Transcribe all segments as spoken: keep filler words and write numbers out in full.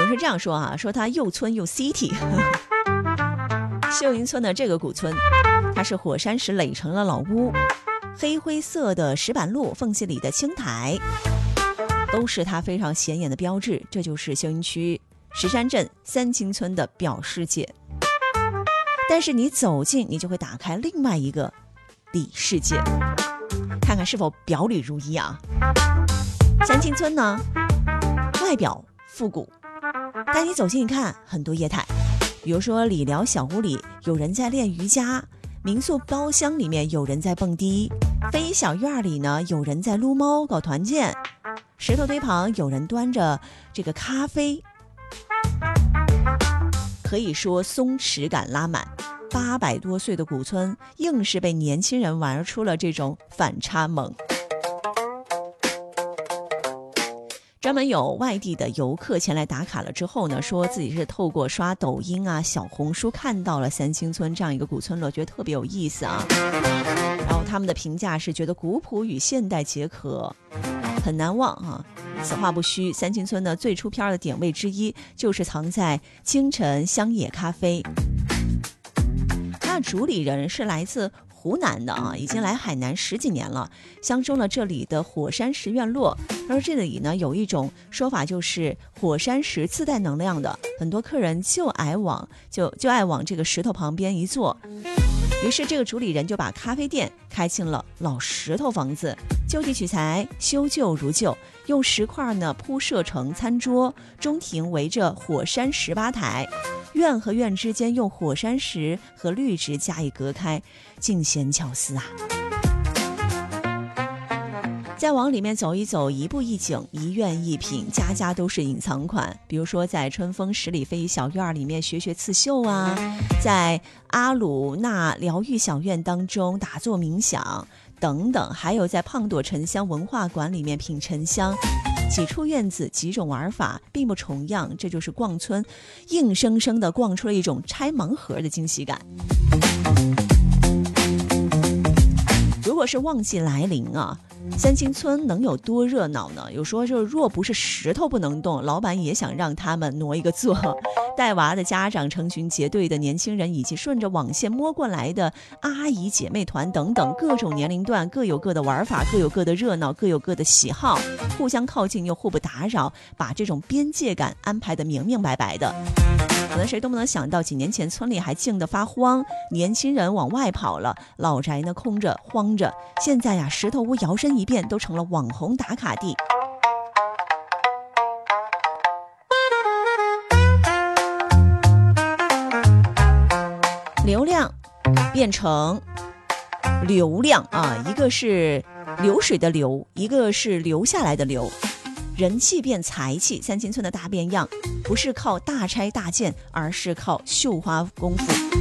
人是这样说啊，说它又村又 city。秀云村的这个古村，它是火山石垒成了老屋，黑灰色的石板路，缝隙里的青苔，都是它非常显眼的标志。这就是秀云区石山镇三清村的表世界。但是你走近，你就会打开另外一个里世界，看看是否表里如一啊。三清村呢，外表复古，但你走近一看，很多业态。比如说理疗小屋里有人在练瑜伽，民宿包厢里面有人在蹦迪，非遗小院里呢有人在撸猫搞团建，石头堆旁有人端着这个咖啡，可以说松弛感拉满。八百多岁的古村硬是被年轻人玩出了这种反差萌。专门有外地的游客前来打卡了之后呢，说自己是透过刷抖音啊、小红书看到了三清村这样一个古村落，觉得特别有意思啊。然后他们的评价是觉得古朴与现代结合，很难忘啊。此话不虚，三清村的最出片的点位之一就是藏在清晨乡野咖啡。他的主理人是来自湖南的啊，已经来海南十几年了，相中了这里的火山石院落。他说这里呢有一种说法，就是火山石自带能量的，很多客人就爱往就就爱往这个石头旁边一坐。于是这个主理人就把咖啡店开进了老石头房子，就地取材，修旧如旧，用石块呢铺设成餐桌，中庭围着火山石吧台，院和院之间用火山石和绿植加以隔开，尽显巧思啊。再往里面走一走，一步一景，一院一品，家家都是隐藏款。比如说在春风十里非遗小院里面学学刺绣啊，在阿鲁纳疗愈小院当中打坐冥想等等，还有在胖朵沉香文化馆里面品沉香。几处院子，几种玩法，并不重样，这就是逛村硬生生的逛出了一种拆盲盒的惊喜感。如果是旺季来临啊，三清村能有多热闹呢？有说就是若不是石头不能动，老板也想让他们挪一个座。带娃的家长、成群结队的年轻人，以及顺着网线摸过来的阿姨姐妹团等等，各种年龄段各有各的玩法，各有各的热闹，各有各的喜好，互相靠近又互不打扰，把这种边界感安排得明明白白的。可能谁都不能想到，几年前村里还静得发慌，年轻人往外跑了，老宅呢空着荒着，现在呀石头屋摇身一变都成了网红打卡地。流量变成流量啊，一个是流水的流，一个是留下来的流。人气变财气，三清村的大变样，不是靠大拆大建，而是靠绣花功夫。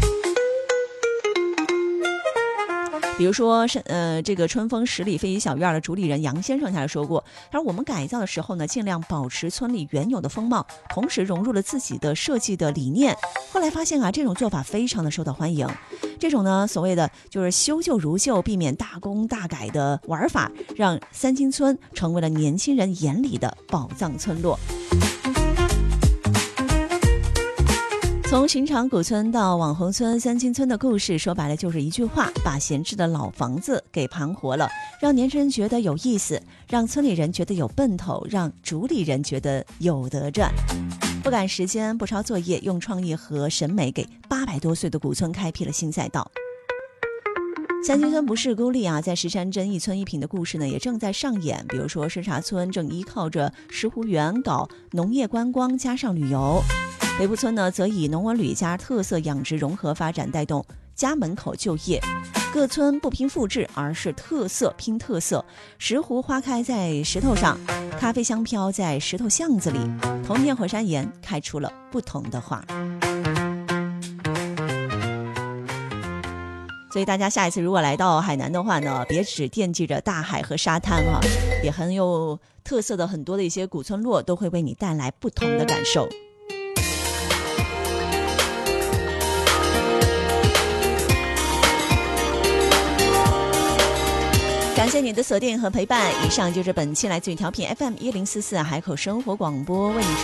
比如说是呃，这个春风十里非遗小院的主理人杨先生他说过，他说我们改造的时候呢，尽量保持村里原有的风貌，同时融入了自己的设计的理念。后来发现啊，这种做法非常的受到欢迎。这种呢，所谓的就是修旧如旧，避免大工大改的玩法，让三清村成为了年轻人眼里的宝藏村落。从寻常古村到网红村，三清村的故事说白了就是一句话，把闲置的老房子给盘活了，让年轻人觉得有意思，让村里人觉得有奔头，让主理人觉得有得赚。不赶时间，不抄作业，用创意和审美给八百多岁的古村开辟了新赛道。三清村不是孤立啊，在石山镇一村一品的故事呢也正在上演。比如说石碴村正依靠着石湖园搞农业观光加上旅游，北部村呢则以农文旅加特色养殖融合发展，带动家门口就业。各村不拼复制，而是特色拼特色。石斛花开在石头上，咖啡香飘在石头巷子里，同一片火山岩开出了不同的花。所以大家下一次如果来到海南的话呢，别只惦记着大海和沙滩啊，也很有特色的很多的一些古村落都会为你带来不同的感受。感谢你的锁定和陪伴，以上就是本期来自于调频 F M 一零四四海口生活广播为你